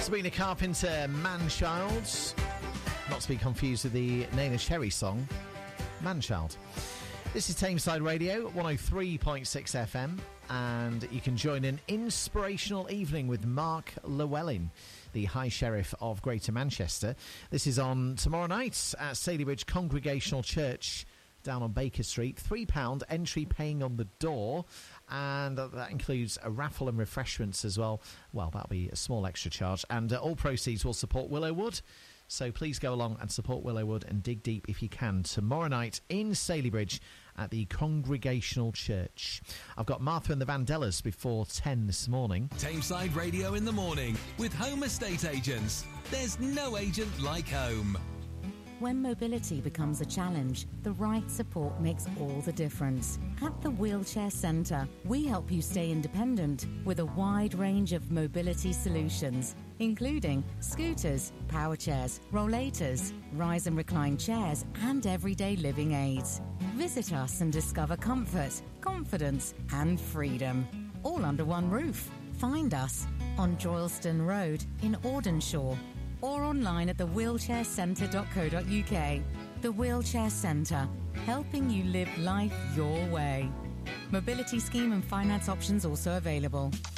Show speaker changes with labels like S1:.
S1: Sabrina Carpenter, Man-Child. Not to be confused with the Nena Cherry song, Man-Child. This is Tameside Radio, 103.6 FM, and you can join an inspirational evening with Mark Llewellyn, the High Sheriff of Greater Manchester. This is on tomorrow night at Stalybridge Congregational Church down on Baker Street. £3 entry paying on the door, and that includes a raffle and refreshments as well. Well, that'll be a small extra charge, and all proceeds will support Willowwood. So please go along and support Willowwood and dig deep if you can tomorrow night in Stalybridge at the Congregational Church. I've got Martha and the Vandellas before 10 this morning.
S2: Tameside Radio in the morning with Home Estate Agents. There's no agent like home.
S3: When mobility becomes a challenge, the right support makes all the difference. At the Wheelchair Centre, we help you stay independent with a wide range of mobility solutions, including scooters, power chairs, rollators, rise and recline chairs, and everyday living aids. Visit us and discover comfort, confidence, and freedom, all under one roof. Find us on Droylston Road in Audenshaw, or online at thewheelchaircentre.co.uk. The Wheelchair Centre, helping you live life your way. Mobility scheme and finance options also available.